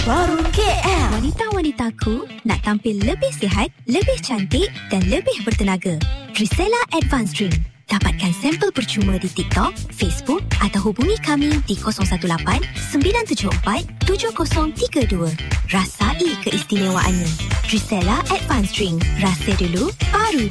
Warung KL. Wanita-wanitaku nak tampil lebih sihat, lebih cantik dan lebih bertenaga. Trisela Advanced Drink. Dapatkan sampel percuma di TikTok, Facebook atau hubungi kami di 018-974-7032. Rasai keistimewaannya. Trisela Advanced Drink. Rasa dulu, baru